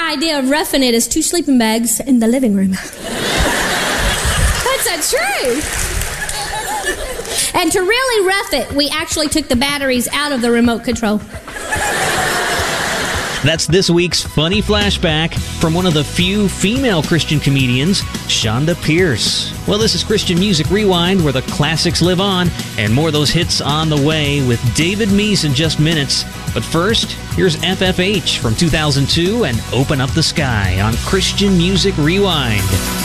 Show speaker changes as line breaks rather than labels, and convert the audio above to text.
idea of roughing it is 2 sleeping bags in the living room. That's the truth. And to really rough it, we actually took the batteries out of the remote control.
That's this week's funny flashback from one of the few female Christian comedians, Shonda Pierce. Well, this is Christian Music Rewind, where the classics live on, and more of those hits on the way with David Meese in just minutes. But first, here's FFH from 2002 and Open Up the Sky on Christian Music Rewind.